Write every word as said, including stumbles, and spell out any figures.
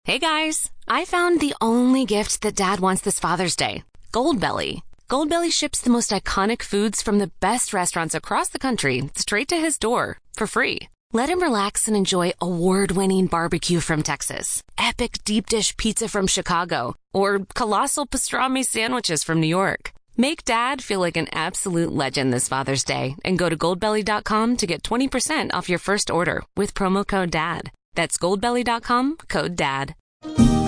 Hey guys, I found the only gift that Dad wants this Father's Day. Goldbelly. Goldbelly ships the most iconic foods from the best restaurants across the country straight to his door for free. Let him relax and enjoy award-winning barbecue from Texas, epic deep dish pizza from Chicago, or colossal pastrami sandwiches from New York. Make Dad feel like an absolute legend this Father's Day and go to goldbelly dot com to get twenty percent off your first order with promo code DAD. That's goldbelly dot com, code DAD.